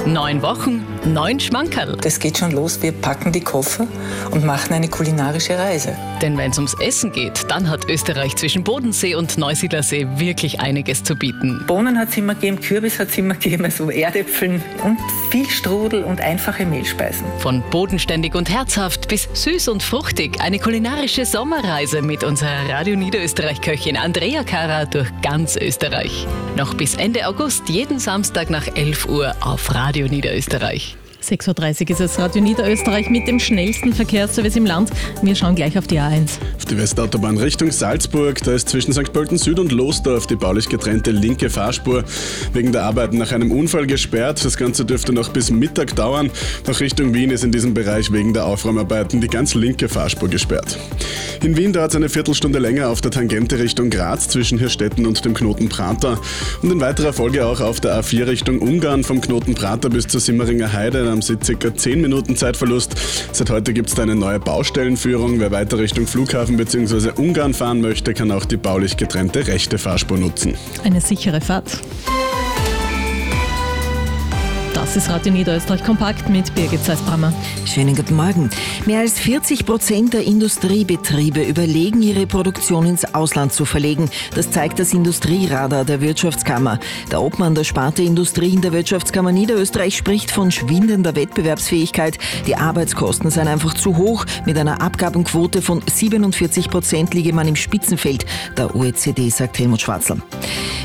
9 Wochen, 9 Schmankerl. Das geht schon los, wir packen die Koffer und machen eine kulinarische Reise. Denn wenn es ums Essen geht, dann hat Österreich zwischen Bodensee und Neusiedlersee wirklich einiges zu bieten. Bohnen hat es immer gegeben, Kürbis hat es immer gegeben, also Erdäpfeln und viel Strudel und einfache Mehlspeisen. Von bodenständig und herzhaft bis süß und fruchtig. Eine kulinarische Sommerreise mit unserer Radio Niederösterreich-Köchin Andrea Kara durch ganz Österreich. Noch bis Ende August, jeden Samstag nach 11 Uhr auf Radio Niederösterreich. 6.30 Uhr ist es Radio Niederösterreich mit dem schnellsten Verkehrsservice im Land. Wir schauen gleich auf die A1. Auf die Westautobahn Richtung Salzburg, da ist zwischen St. Pölten Süd und Losdorf die baulich getrennte linke Fahrspur wegen der Arbeiten nach einem Unfall gesperrt. Das Ganze dürfte noch bis Mittag dauern. Nach Richtung Wien ist in diesem Bereich wegen der Aufräumarbeiten die ganz linke Fahrspur gesperrt. In Wien dauert es eine Viertelstunde länger auf der Tangente Richtung Graz zwischen Hirstetten und dem Knoten Prater. Und in weiterer Folge auch auf der A4 Richtung Ungarn vom Knoten Prater bis zur Simmeringer Heide. Da haben Sie ca. 10 Minuten Zeitverlust. Seit heute gibt es da eine neue Baustellenführung. Wer weiter Richtung Flughafen bzw. Ungarn fahren möchte, kann auch die baulich getrennte rechte Fahrspur nutzen. Eine sichere Fahrt. Das ist Radio Niederösterreich kompakt mit Birgit Zeisbrammer. Schönen guten Morgen. Mehr als 40% der Industriebetriebe überlegen, ihre Produktion ins Ausland zu verlegen. Das zeigt das Industrieradar der Wirtschaftskammer. Der Obmann der Sparte Industrie in der Wirtschaftskammer Niederösterreich spricht von schwindender Wettbewerbsfähigkeit. Die Arbeitskosten seien einfach zu hoch. Mit einer Abgabenquote von 47% liege man im Spitzenfeld der OECD, sagt Helmut Schwarzl.